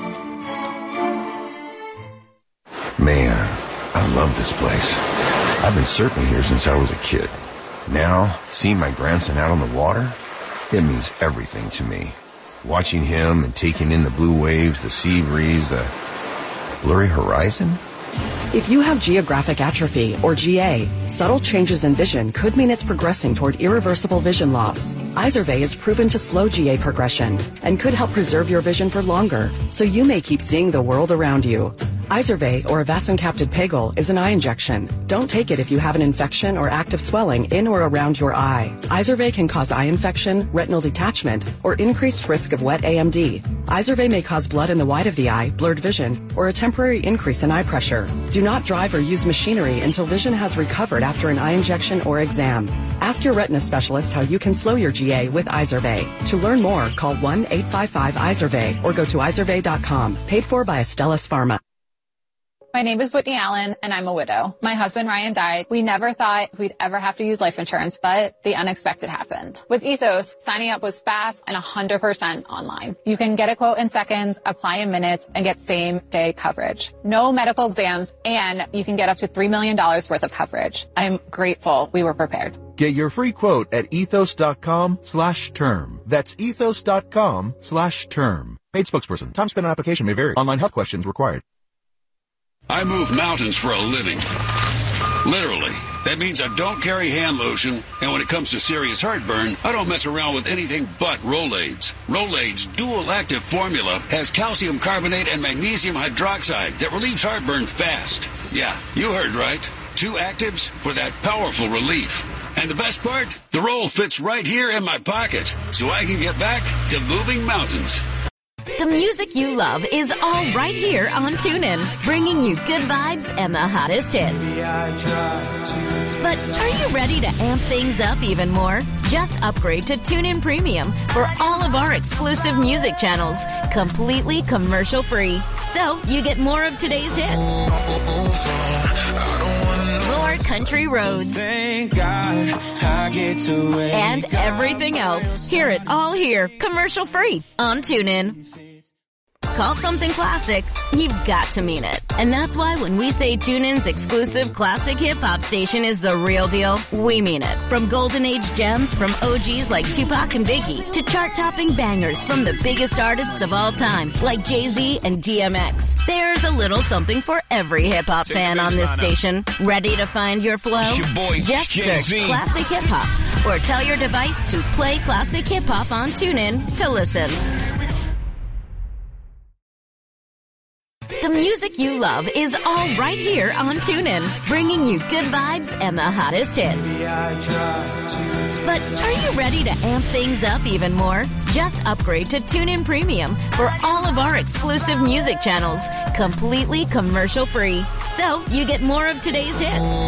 Man, I love this place. I've been surfing here since I was a kid. Now, seeing my grandson out on the water, it means everything to me. Watching him and taking in the blue waves, the sea breeze, the blurry horizon. If you have geographic atrophy, or G A, subtle changes in vision could mean it's progressing toward irreversible vision loss. Izervay is proven to slow G A progression and could help preserve your vision for longer, so you may keep seeing the world around you. Izervay, or avacincaptad pegol, is an eye injection. Don't take it if you have an infection or active swelling in or around your eye. Izervay can cause eye infection, retinal detachment, or increased risk of wet A M D. Izervay may cause blood in the white of the eye, blurred vision, or a temporary increase in eye pressure. Do not drive or use machinery until vision has recovered after an eye injection or exam. Ask your retina specialist how you can slow your G A with Izervay. To learn more, call one eight five five Izervay or go to izervay dot com. Paid for by Astellas Pharma. My name is Whitney Allen, and I'm a widow. My husband, Ryan, died. We never thought we'd ever have to use life insurance, but the unexpected happened. With Ethos, signing up was fast and one hundred percent online. You can get a quote in seconds, apply in minutes, and get same-day coverage. No medical exams, and you can get up to three million dollars worth of coverage. I'm grateful we were prepared. Get your free quote at ethos.com slash term. That's ethos.com slash term. Paid spokesperson. Time spent on application may vary. Online health questions required. I move mountains for a living. Literally. That means I don't carry hand lotion, and when it comes to serious heartburn, I don't mess around with anything but Rolaids. Rolaids' dual-active formula has calcium carbonate and magnesium hydroxide that relieves heartburn fast. Yeah, you heard right. Two actives for that powerful relief. And the best part? The roll fits right here in my pocket, so I can get back to moving mountains. The music you love is all right here on TuneIn, bringing you good vibes and the hottest hits. But are you ready to amp things up even more? Just upgrade to TuneIn Premium for all of our exclusive music channels, completely commercial-free. So you get more of today's hits. More country roads. Thank God I get to wake and everything else. Hear it all here, commercial-free on TuneIn. Call something classic, you've got to mean it. And that's why when we say TuneIn's exclusive classic hip-hop station is the real deal, we mean it. From golden age gems from O Gs like Tupac and Biggie to chart-topping bangers from the biggest artists of all time like Jay-Z and D M X. There's a little something for every hip-hop fan on this station. Ready to find your flow? Your boy, Just Jay-Z. search Classic Hip-Hop or tell your device to play Classic Hip-Hop on TuneIn to listen. The music you love is all right here on TuneIn, bringing you good vibes and the hottest hits. But are you ready to amp things up even more? Just upgrade to TuneIn Premium for all of our exclusive music channels, completely commercial-free. So you get more of today's hits.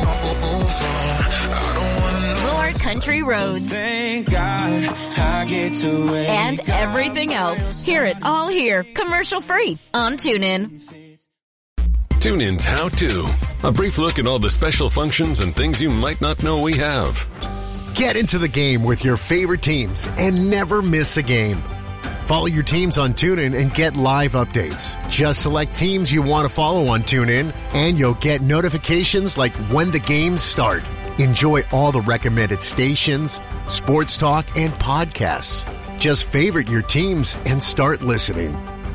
More country roads. Thank God I get to wake and everything else. Hear it all here, commercial-free on TuneIn. TuneIn's How To. A brief look at all the special functions and things you might not know we have. Get into the game with your favorite teams and never miss a game. Follow your teams on TuneIn and get live updates. Just select teams you want to follow on TuneIn, and you'll get notifications like when the games start. Enjoy all the recommended stations, sports talk, and podcasts. Just favorite your teams and start listening.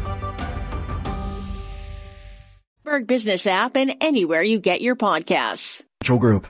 Bloomberg Business app and anywhere you get your podcasts. Group.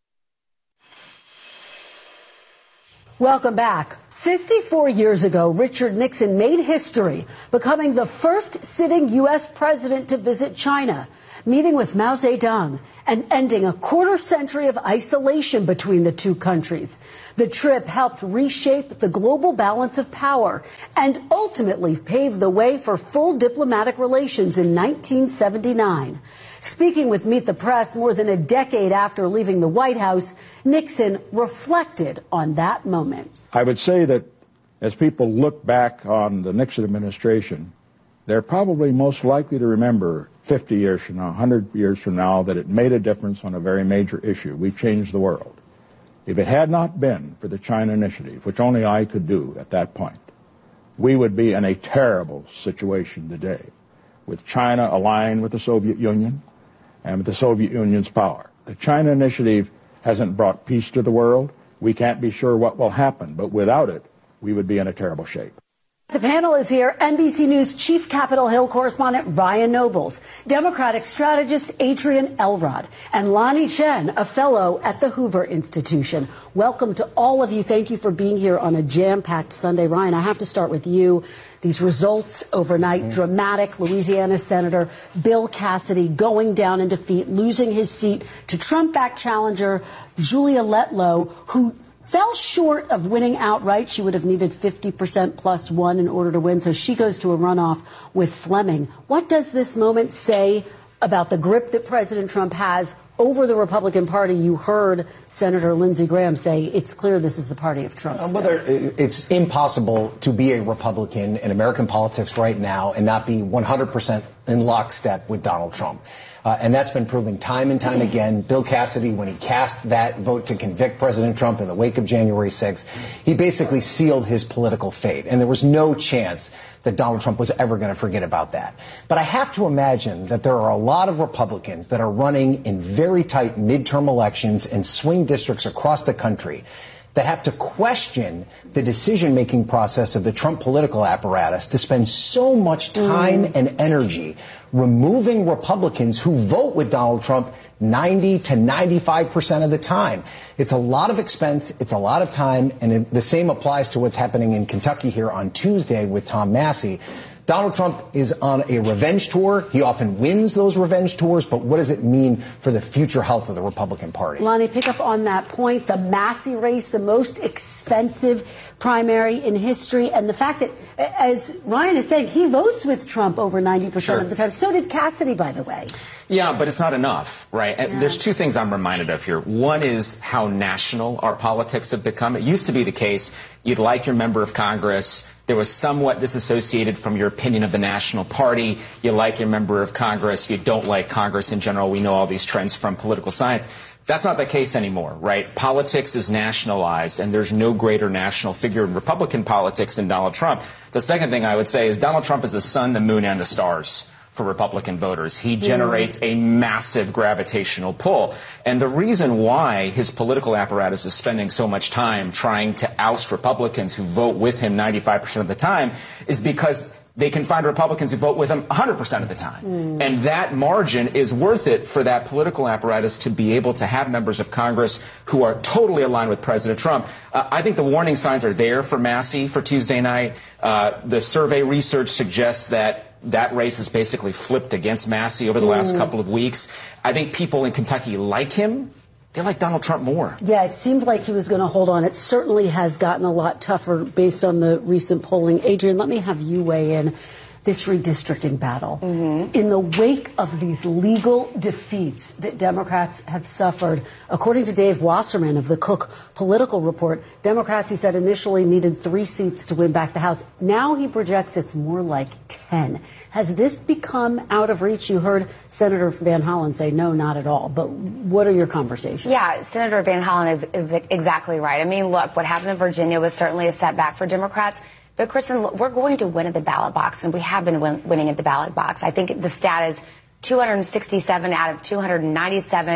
Welcome back. fifty-four years ago, Richard Nixon made history, becoming the first sitting U S president to visit China, meeting with Mao Zedong, and ending a quarter century of isolation between the two countries. The trip helped reshape the global balance of power and ultimately paved the way for full diplomatic relations in nineteen seventy-nine. Speaking with Meet the Press more than a decade after leaving the White House, Nixon reflected on that moment. I would say that as people look back on the Nixon administration, they're probably most likely to remember fifty years from now, one hundred years from now, that it made a difference on a very major issue. We changed the world. If it had not been for the China Initiative, which only I could do at that point, we would be in a terrible situation today, with China aligned with the Soviet Union and with the Soviet Union's power. The China Initiative hasn't brought peace to the world. We can't be sure what will happen, but without it, we would be in a terrible shape. The panel is here. N B C News Chief Capitol Hill correspondent Ryan Nobles, Democratic strategist Adrian Elrod, and Lonnie Chen, a fellow at the Hoover Institution. Welcome to all of you. Thank you for being here on a jam-packed Sunday. Ryan, I have to start with you. These results overnight, mm-hmm. dramatic. Louisiana Senator Bill Cassidy going down in defeat, losing his seat to Trump-backed challenger Julia Letlow, who fell short of winning outright. She would have needed fifty percent plus one in order to win, so she goes to a runoff with Fleming. What does this moment say about the grip that President Trump has over the Republican Party? You heard Senator Lindsey Graham say it's clear this is the party of Trump. Uh, whether it's impossible to be a Republican in American politics right now and not be one hundred percent in lockstep with Donald Trump. Uh, and that's been proven time and time again. Bill Cassidy, when he cast that vote to convict President Trump in the wake of January sixth, he basically sealed his political fate. And there was no chance that Donald Trump was ever going to forget about that. But I have to imagine that there are a lot of Republicans that are running in very tight midterm elections in swing districts across the country that have to question the decision-making process of the Trump political apparatus to spend so much time mm. and energy removing Republicans who vote with Donald Trump ninety to ninety-five percent of the time. It's a lot of expense, it's a lot of time, and it, the same applies to what's happening in Kentucky here on Tuesday with Tom Massey. Donald Trump is on a revenge tour. He often wins those revenge tours, but what does it mean for the future health of the Republican Party? Lonnie, pick up on that point. The Massey race, the most expensive primary in history, and the fact that, as Ryan is saying, he votes with Trump over ninety percent sure. of the time. So did Cassidy, by the way. Yeah, but it's not enough, right? Yeah. There's two things I'm reminded of here. One is how national our politics have become. It used to be the case you'd like your member of Congress. There was somewhat disassociated from your opinion of the national party. You like your member of Congress. You don't like Congress in general. We know all these trends from political science. That's not the case anymore, right? Politics is nationalized, and there's no greater national figure in Republican politics than Donald Trump. The second thing I would say is Donald Trump is the sun, the moon, and the stars for Republican voters. He generates a massive gravitational pull. And the reason why his political apparatus is spending so much time trying to oust Republicans who vote with him ninety-five percent of the time is because they can find Republicans who vote with him one hundred percent of the time. Mm. And that margin is worth it for that political apparatus to be able to have members of Congress who are totally aligned with President Trump. Uh, I think the warning signs are there for Massey for Tuesday night. Uh, the survey research suggests that that race has basically flipped against Massey over the last mm. couple of weeks. I think people in Kentucky like him. They like Donald Trump more. Yeah, it seemed like he was going to hold on. It certainly has gotten a lot tougher based on the recent polling. Adrian, let me have you weigh in. This redistricting battle. Mm-hmm. In the wake of these legal defeats that Democrats have suffered, according to Dave Wasserman of the Cook Political Report, Democrats, he said, initially needed three seats to win back the House. Now he projects it's more like ten. Has this become out of reach? You heard Senator Van Hollen say no, not at all. But what are your conversations? Yeah, Senator Van Hollen is, is exactly right. I mean, look, what happened in Virginia was certainly a setback for Democrats. But, Kristen, we're going to win at the ballot box, and we have been win- winning at the ballot box. I think the stat is two hundred sixty-seven out of two hundred ninety-seven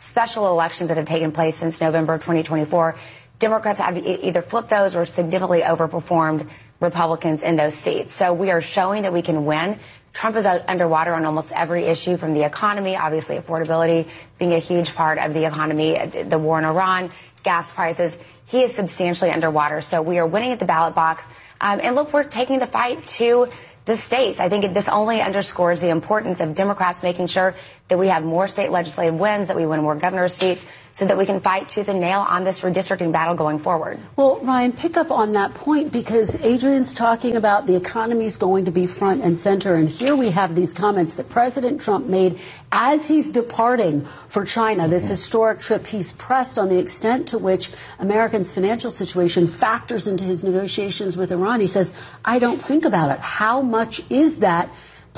special elections that have taken place since November of twenty twenty-four, Democrats have either flipped those or significantly overperformed Republicans in those seats. So we are showing that we can win. Trump is underwater on almost every issue, from the economy, obviously affordability being a huge part of the economy, the war in Iran, gas prices. He is substantially underwater. So we are winning at the ballot box. Um, and look, we're taking the fight to the states. I think this only underscores the importance of Democrats making sure that we have more state legislative wins, that we win more governor's seats, so that we can fight tooth and nail on this redistricting battle going forward. Well, Ryan, pick up on that point, because Adrian's talking about the economy's going to be front and center. And here we have these comments that President Trump made as he's departing for China, this historic trip. He's pressed on the extent to which Americans' financial situation factors into his negotiations with Iran. He says, I don't think about it. How much is that